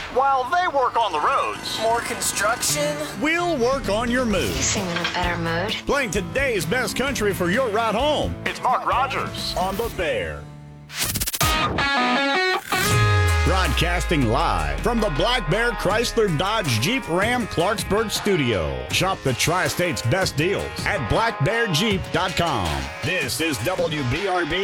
while they work on the roads. More construction? We'll work on your mood. You seem in a better mood. Playing today's best country for your ride home It's Mark Rogers. on The Bear. Broadcasting live from the Black Bear Chrysler Dodge Jeep Ram Clarksburg studio. Shop the Tri-State's best deals at blackbearjeep.com. This is WBRB